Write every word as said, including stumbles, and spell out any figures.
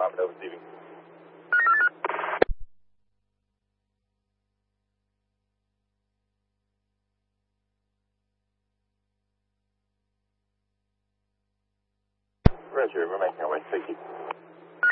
Bravo, receiving. Roger, we're making our way. Thank you.